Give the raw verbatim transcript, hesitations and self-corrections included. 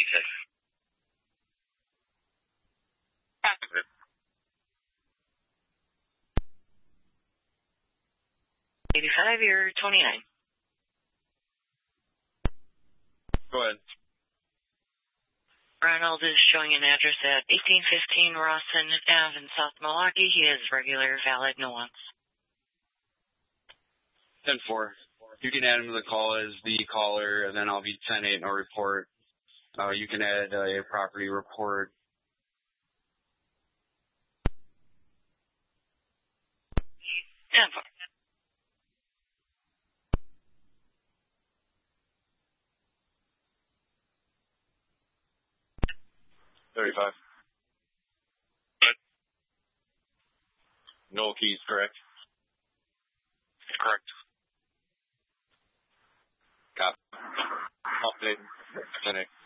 eighty-six. eighty-five, you're twenty-nine. Go ahead. Ronald is showing an address at eighteen fifteen Rawson Avenue in South Milwaukee. He is regular, valid, no wants. ten four. You can add him to the call as the caller, and then I'll be ten eight in a report. Uh, you can add uh, a property report. ten four. thirty-five. No keys, correct? Correct. Copy. Update. ten eight.